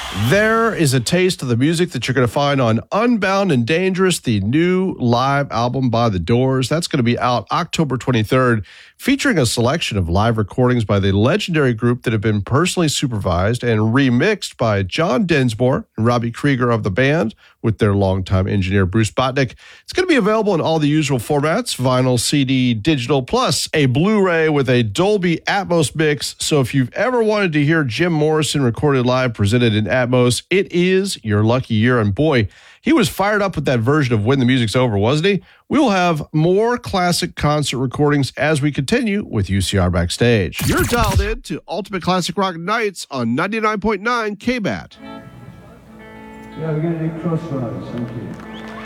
There is a taste of the music that you're going to find on Unbound and Dangerous, the new live album by The Doors. That's going to be out October 23rd, featuring a selection of live recordings by the legendary group that have been personally supervised and remixed by John Densmore and Robbie Krieger of the band with their longtime engineer Bruce Botnick. It's going to be available in all the usual formats: vinyl, CD, digital, plus a Blu-ray with a Dolby Atmos mix. So if you've ever wanted to hear Jim Morrison recorded live, presented in Atmos, it is your lucky year. And boy, he was fired up with that version of When the Music's Over, wasn't he? We will have more classic concert recordings as we continue with UCR Backstage. You're dialed in to Ultimate Classic Rock Nights on 99.9 KBAT. Yeah, we're going to do Crossroads. Thank you.